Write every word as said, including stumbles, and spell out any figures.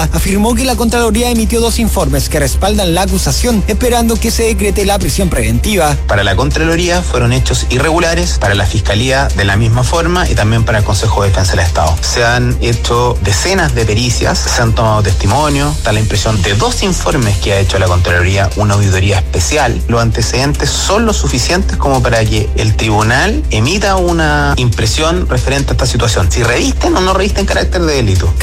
Quiroga afirmó que la Contraloría emitió dos informes que respaldan la acusación, esperando que se decrete la prisión preventiva. Para la Contraloría fueron hechos irregulares, para la Fiscalía de la misma forma y también para el Consejo de Defensa del Estado. Se han hecho decenas de pericias, se han tomado testimonio, da la impresión de dos informes que ha hecho la Contraloría, una auditoría especial. Los antecedentes son lo suficientes como para que el tribunal emita una impresión referente a esta situación, si revisten o no revisten carácter de delito.